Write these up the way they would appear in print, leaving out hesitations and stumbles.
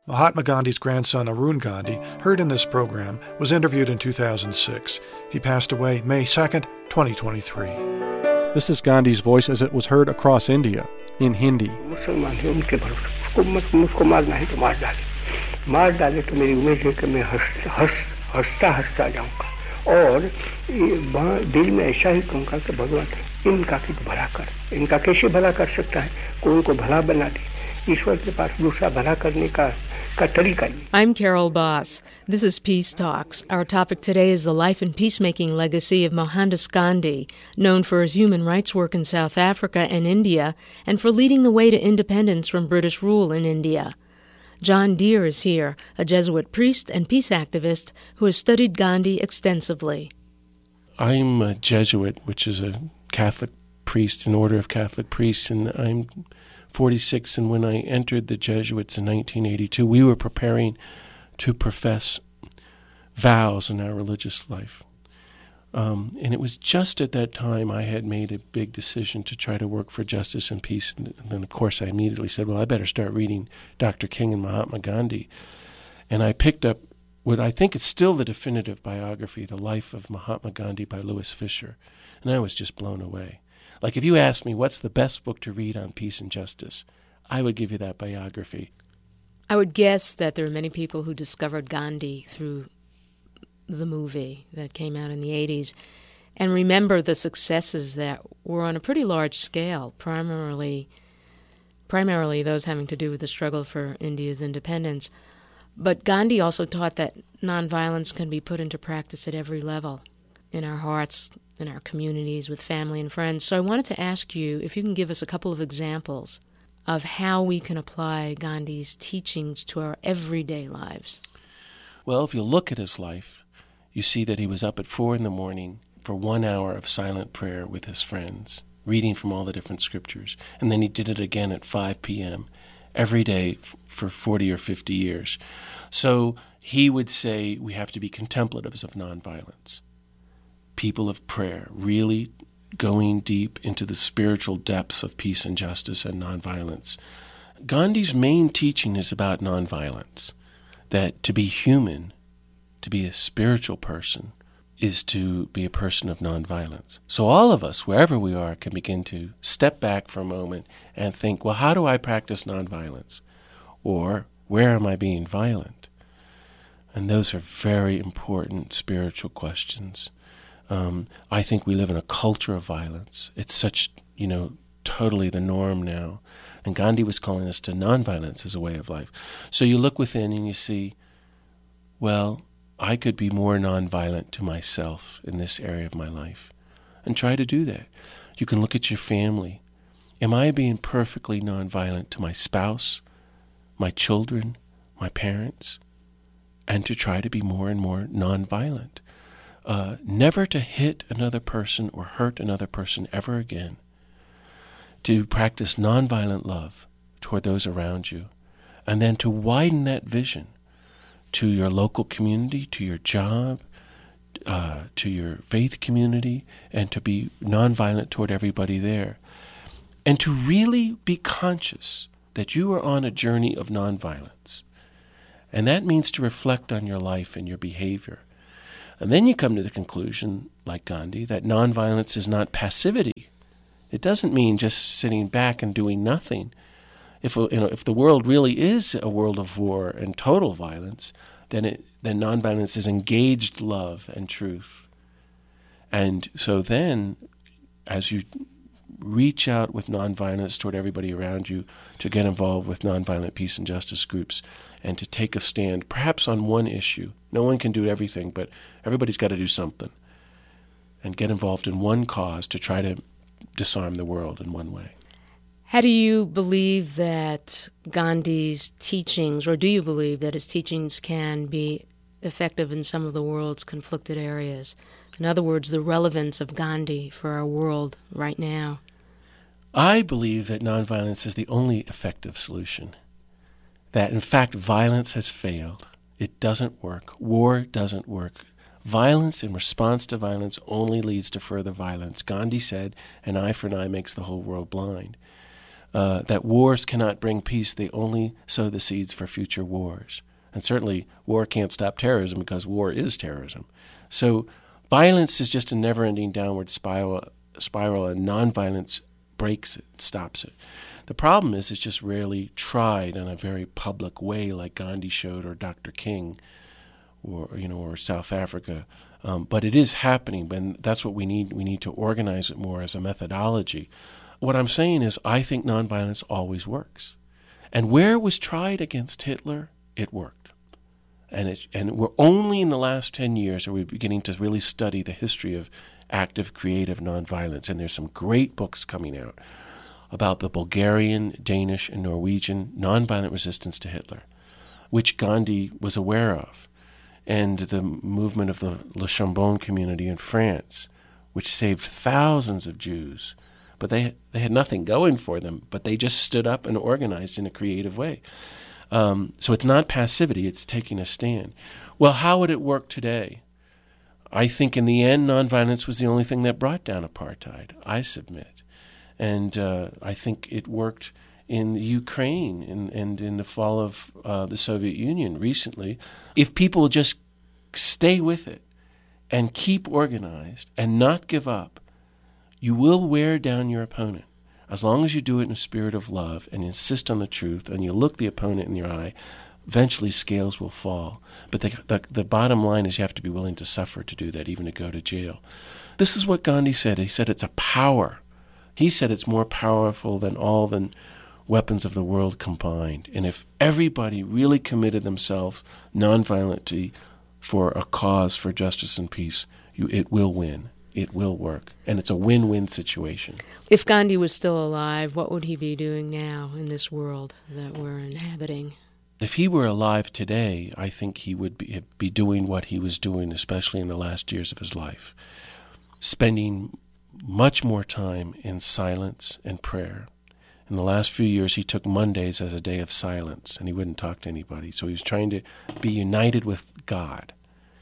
Mahatma Gandhi's grandson Arun Gandhi, heard in this program, was interviewed in 2006. He passed away May 2nd, 2023. This is Gandhi's voice as it was heard across India, in Hindi. मुसलमान है उनके भरोसे मुझको मारना है तो मार डाले तो मेरी उम्मीद है कि मैं हंसता जाऊंगा और दिल में ऐसा ही कहूँगा कि भगवान इनका कुछ भला कर, इनका कैसे भला कर सकता है, कोई को भला बना दे, ईश्वर के पास दूसरा भला करने का तरीका नहीं. I'm Carol Boss. This is Peace Talks. Our topic today is the life and peacemaking legacy of Mohandas Gandhi, known for his human rights work in South Africa and India, and for leading the way to independence from British rule in India. John Deere is here, a Jesuit priest and peace activist who has studied Gandhi extensively. I'm a Jesuit, which is a Catholic priest, an order of Catholic priests, and I'm 46, and when I entered the Jesuits in 1982, we were preparing to profess vows in our religious life. And it was just at that time I had made a big decision to try to work for justice and peace. And then, of course, I immediately said, well, I better start reading Dr. King and Mahatma Gandhi. And I picked up what I think is still the definitive biography, The Life of Mahatma Gandhi by Louis Fisher. And I was just blown away. Like, if you asked me what's the best book to read on peace and justice, I would give you that biography. I would guess that there are many people who discovered Gandhi through the movie that came out in the 80s and remember the successes that were on a pretty large scale, primarily those having to do with the struggle for India's independence. But Gandhi also taught that nonviolence can be put into practice at every level, in our hearts, in our communities, with family and friends. So I wanted to ask you if you can give us a couple of examples of how we can apply Gandhi's teachings to our everyday lives. Well, if you look at his life, you see that he was up at 4 a.m. for 1 hour of silent prayer with his friends, reading from all the different scriptures. And then he did it again at 5 p.m. every day for 40 or 50 years. So he would say we have to be contemplatives of nonviolence, people of prayer, really going deep into the spiritual depths of peace and justice and nonviolence. Gandhi's main teaching is about nonviolence, that to be human, to be a spiritual person, is to be a person of nonviolence. So all of us, wherever we are, can begin to step back for a moment and think, well, how do I practice nonviolence? Or where am I being violent? And those are very important spiritual questions. I think we live in a culture of violence. It's such, totally the norm now. And Gandhi was calling us to nonviolence as a way of life. So you look within and you see, well, I could be more nonviolent to myself in this area of my life, and try to do that. You can look at your family. Am I being perfectly nonviolent to my spouse, my children, my parents? And to try to be more and more nonviolent. Never to hit another person or hurt another person ever again. To practice nonviolent love toward those around you. And then to widen that vision to your local community, to your job, to your faith community, and to be nonviolent toward everybody there. And to really be conscious that you are on a journey of nonviolence. And that means to reflect on your life and your behavior. And then you come to the conclusion, like Gandhi, that nonviolence is not passivity. It doesn't mean just sitting back and doing nothing. If the world really is a world of war and total violence, then nonviolence is engaged love and truth. And so then, as you reach out with nonviolence toward everybody around you, to get involved with nonviolent peace and justice groups, and to take a stand, perhaps on one issue. No one can do everything, but everybody's got to do something. And get involved in one cause to try to disarm the world in one way. How do you believe that Gandhi's teachings, or do you believe that his teachings can be effective in some of the world's conflicted areas? In other words, the relevance of Gandhi for our world right now. I believe that nonviolence is the only effective solution. That, in fact, violence has failed. It doesn't work. War doesn't work. Violence in response to violence only leads to further violence. Gandhi said, an eye for an eye makes the whole world blind. that wars cannot bring peace. They only sow the seeds for future wars. And certainly war can't stop terrorism because war is terrorism. So violence is just a never-ending downward spiral, and nonviolence breaks it, stops it. The problem is it's just rarely tried in a very public way like Gandhi showed, or Dr. King, or South Africa. But it is happening, and that's what we need. We need to organize it more as a methodology. What I'm saying is I think nonviolence always works. And where it was tried against Hitler, it worked. And we're only in the last 10 years are we beginning to really study the history of active, creative nonviolence. And there's some great books coming out about the Bulgarian, Danish, and Norwegian nonviolent resistance to Hitler, which Gandhi was aware of, and the movement of the Le Chambon community in France, which saved thousands of Jews. But they had nothing going for them, but they just stood up and organized in a creative way. So it's not passivity, it's taking a stand. Well, how would it work today? I think in the end, nonviolence was the only thing that brought down apartheid, I submit. And I think it worked in the Ukraine and in the fall of the Soviet Union recently. If people just stay with it and keep organized and not give up, you will wear down your opponent. As long as you do it in a spirit of love and insist on the truth and you look the opponent in your eye, eventually scales will fall. But the bottom line is you have to be willing to suffer to do that, even to go to jail. This is what Gandhi said. He said it's a power. He said it's more powerful than all the weapons of the world combined. And if everybody really committed themselves nonviolently for a cause for justice and peace, it will win. It will work. And it's a win-win situation. If Gandhi was still alive, what would he be doing now in this world that we're inhabiting? If he were alive today, I think he would be doing what he was doing, especially in the last years of his life, spending much more time in silence and prayer. In the last few years, he took Mondays as a day of silence, and he wouldn't talk to anybody. So he was trying to be united with God,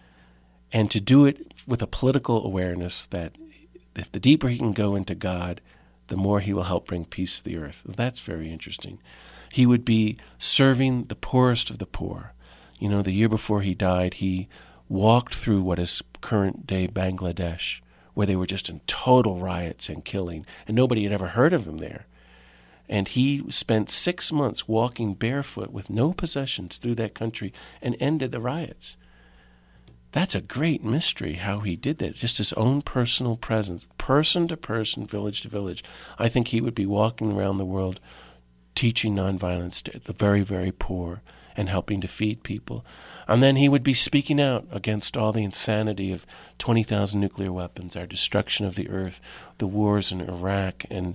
and to do it with a political awareness that if the deeper he can go into God, the more he will help bring peace to the earth. That's very interesting. He would be serving the poorest of the poor. The year before he died, he walked through what is current-day Bangladesh, where they were just in total riots and killing, and nobody had ever heard of him there. And he spent 6 months walking barefoot with no possessions through that country and ended the riots. That's a great mystery how he did that, just his own personal presence, person to person, village to village. I think he would be walking around the world teaching nonviolence to the very, very poor and helping to feed people. And then he would be speaking out against all the insanity of 20,000 nuclear weapons, our destruction of the earth, the wars in Iraq and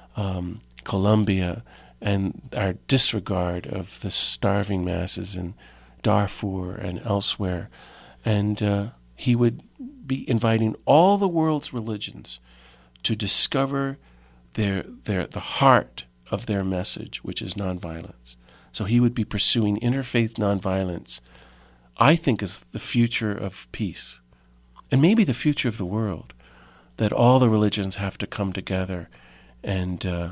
Colombia, and our disregard of the starving masses in Darfur and elsewhere. And he would be inviting all the world's religions to discover the heart of their message, which is nonviolence. So he would be pursuing interfaith nonviolence, I think, is the future of peace, and maybe the future of the world, that all the religions have to come together and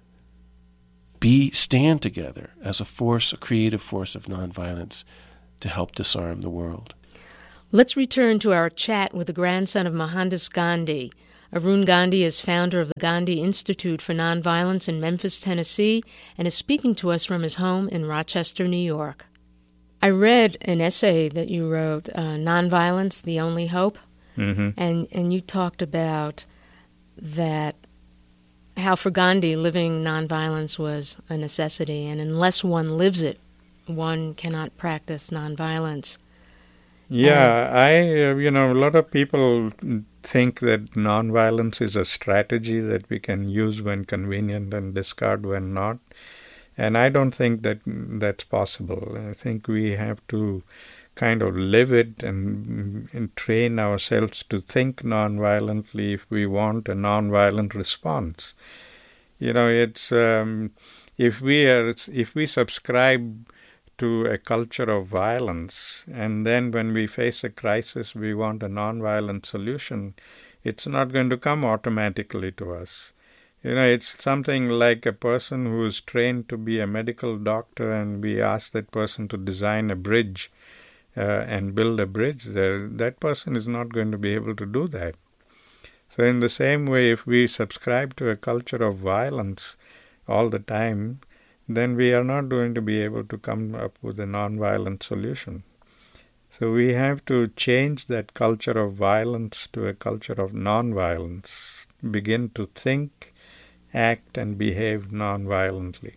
stand together as a creative force of nonviolence to help disarm the world. Let's return to our chat with the grandson of Mohandas Gandhi. Arun Gandhi is founder of the Gandhi Institute for Nonviolence in Memphis, Tennessee, and is speaking to us from his home in Rochester, New York. I read an essay that you wrote, Nonviolence, the Only Hope, and you talked about that, how for Gandhi living nonviolence was a necessity, and unless one lives it, one cannot practice nonviolence. Yeah, a lot of people think that nonviolence is a strategy that we can use when convenient and discard when not. And I don't think that that's possible. I think we have to kind of live it and train ourselves to think nonviolently if we want a nonviolent response. It's if we subscribe to a culture of violence, and then when we face a crisis we want a nonviolent solution, it's not going to come automatically to us. It's something like a person who is trained to be a medical doctor, and we ask that person to design a bridge and build a bridge. That person is not going to be able to do that. So in the same way, if we subscribe to a culture of violence all the time, then we are not going to be able to come up with a non-violent solution. So we have to change that culture of violence to a culture of non-violence, begin to think, act, and behave non-violently.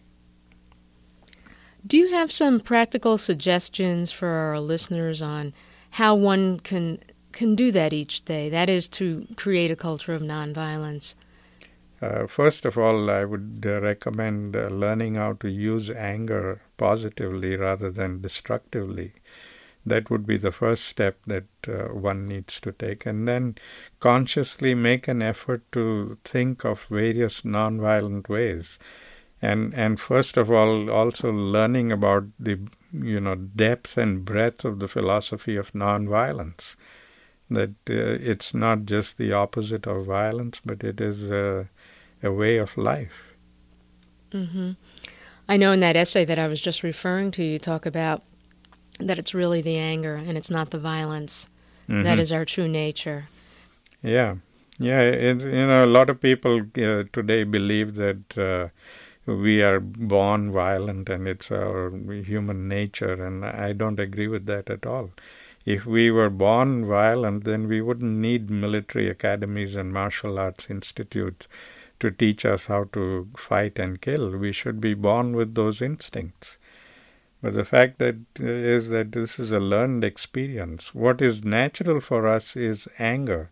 Do you have some practical suggestions for our listeners on how one can do that each day? That is, to create a culture of nonviolence. First of all, I would recommend learning how to use anger positively rather than destructively. That would be the first step that one needs to take. And then consciously make an effort to think of various nonviolent ways. And first of all, also learning about the depth and breadth of the philosophy of nonviolence. That it's not just the opposite of violence, but it is a way of life. Mm-hmm. I know in that essay that I was just referring to, you talk about that it's really the anger and it's not the violence. Mm-hmm. That is our true nature. Yeah. A lot of people today believe that we are born violent and it's our human nature, and I don't agree with that at all. If we were born violent, then we wouldn't need military academies and martial arts institutes to teach us how to fight and kill. We should be born with those instincts. But the fact is that this is a learned experience. What is natural for us is anger.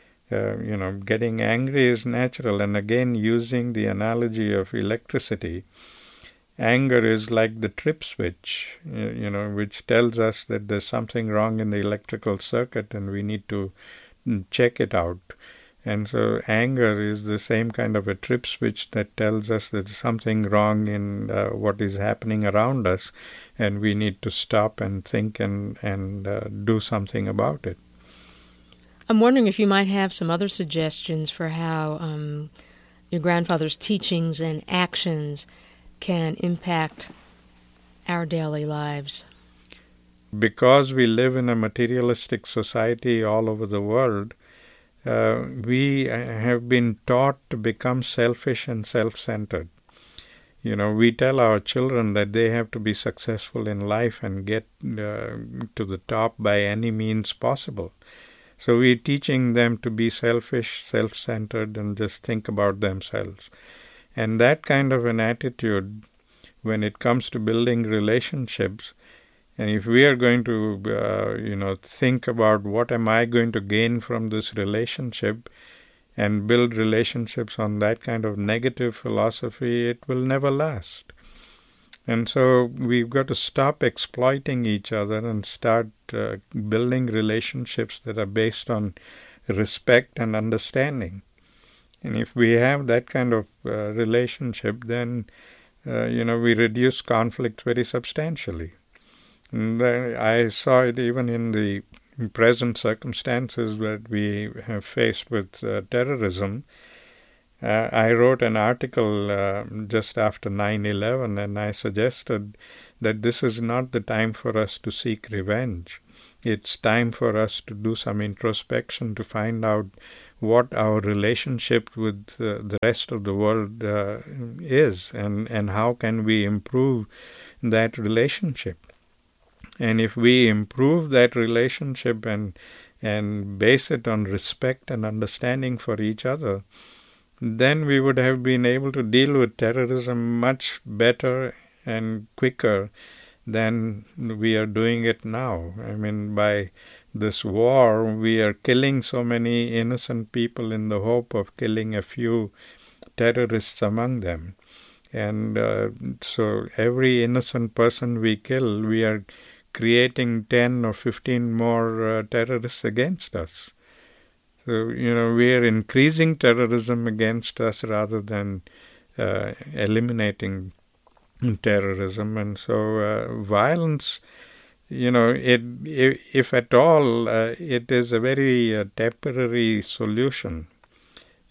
Getting angry is natural. And again, using the analogy of electricity, anger is like the trip switch, which tells us that there's something wrong in the electrical circuit and we need to check it out. And so anger is the same kind of a trip switch that tells us that there's something wrong in what is happening around us, and we need to stop and think and do something about it. I'm wondering if you might have some other suggestions for how your grandfather's teachings and actions can impact our daily lives. Because we live in a materialistic society all over the world, we have been taught to become selfish and self-centered. We tell our children that they have to be successful in life and get to the top by any means possible. So we're teaching them to be selfish, self-centered, and just think about themselves. And that kind of an attitude, when it comes to building relationships, and if we are going to, think about what am I going to gain from this relationship and build relationships on that kind of negative philosophy, it will never last. And so we've got to stop exploiting each other and start building relationships that are based on respect and understanding. And if we have that kind of relationship, then, we reduce conflict very substantially. And I saw it even in the present circumstances that we have faced with terrorism. I wrote an article just after 9/11, and I suggested that this is not the time for us to seek revenge. It's time for us to do some introspection to find out what our relationship with the rest of the world is, and how can we improve that relationship. And if we improve that relationship and base it on respect and understanding for each other, then we would have been able to deal with terrorism much better and quicker than we are doing it now. I mean, by this war, we are killing so many innocent people in the hope of killing a few terrorists among them. And so every innocent person we kill, we are creating 10 or 15 more terrorists against us. So, we are increasing terrorism against us rather than eliminating terrorism. And so violence, if at all, it is a very temporary solution.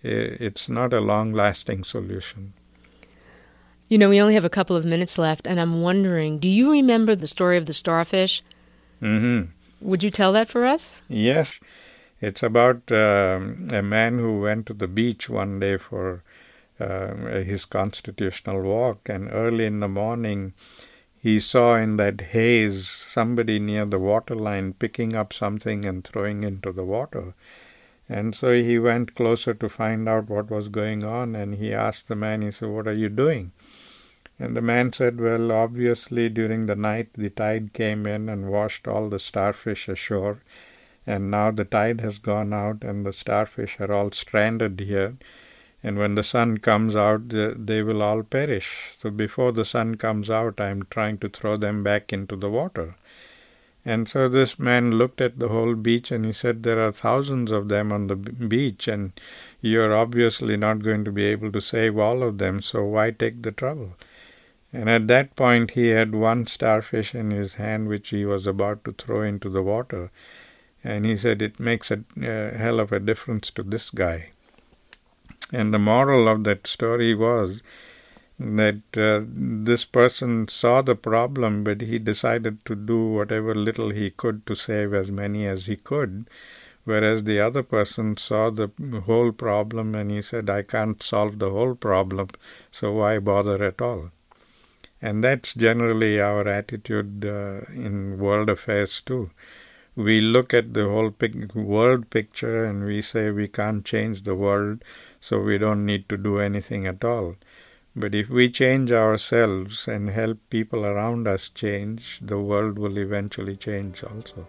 it's not a long-lasting solution. You know, we only have a couple of minutes left, and I'm wondering, do you remember the story of the starfish? Mm-hmm. Would you tell that for us? Yes. It's about a man who went to the beach one day for his constitutional walk, and early in the morning he saw in that haze somebody near the waterline picking up something and throwing into the water. And so he went closer to find out what was going on, and he asked the man, he said, "What are you doing?" And the man said, "Well, obviously during the night the tide came in and washed all the starfish ashore, and now the tide has gone out and the starfish are all stranded here. And when the sun comes out, they will all perish. So before the sun comes out, I'm trying to throw them back into the water." And so this man looked at the whole beach and he said, "There are thousands of them on the beach, and you're obviously not going to be able to save all of them, so why take the trouble?" And at that point he had one starfish in his hand which he was about to throw into the water. And he said, "It makes a hell of a difference to this guy." And the moral of that story was that this person saw the problem, but he decided to do whatever little he could to save as many as he could, whereas the other person saw the whole problem and he said, "I can't solve the whole problem, so why bother at all?" And that's generally our attitude in world affairs too. We look at the whole world picture and we say we can't change the world, so we don't need to do anything at all. But if we change ourselves and help people around us change, the world will eventually change also.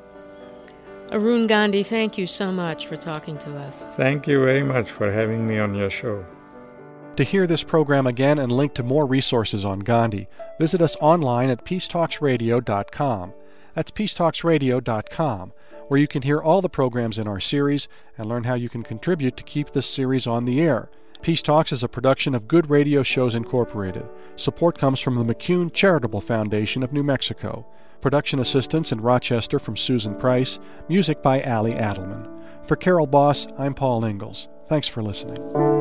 Arun Gandhi, thank you so much for talking to us. Thank you very much for having me on your show. To hear this program again and link to more resources on Gandhi, visit us online at peacetalksradio.com. That's peacetalksradio.com, where you can hear all the programs in our series and learn how you can contribute to keep this series on the air. Peace Talks is a production of Good Radio Shows Incorporated. Support comes from the McCune Charitable Foundation of New Mexico. Production assistance in Rochester from Susan Price. Music by Allie Adelman. For Carol Boss, I'm Paul Ingalls. Thanks for listening.